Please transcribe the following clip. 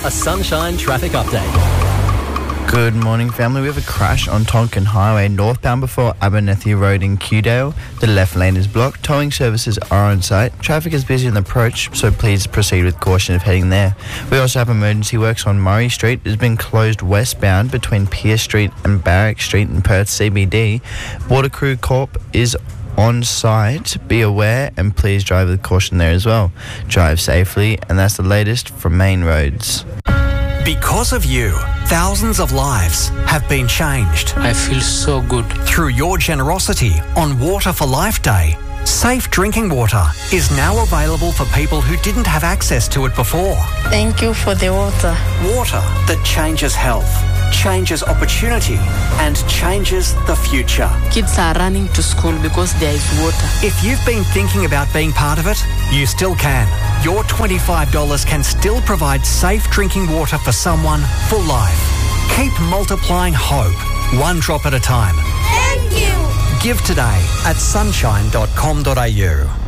a Sunshine traffic update. Good morning, family. We have a crash on Tonkin Highway northbound before Abernethy Road in Kewdale. The left lane is blocked. Towing services are on site. Traffic is busy on the approach, so please proceed with caution if heading there. We also have emergency works on Murray Street. It has been closed westbound between Pierce Street and Barrack Street in Perth CBD. Water Crew Corp is on site. Be aware and please drive with caution there as well. Drive safely, and that's the latest from Main Roads. Because of you, thousands of lives have been changed. I feel so good. Through your generosity on Water for Life Day, safe drinking water is now available for people who didn't have access to it before. Thank you for the water. Water that changes health, changes opportunity, and changes the future. Kids are running to school because there is water. If you've been thinking about being part of it, you still can. Your $25 can still provide safe drinking water for someone for life. Keep multiplying hope, one drop at a time. Thank you. Give today at sunshine.com.au.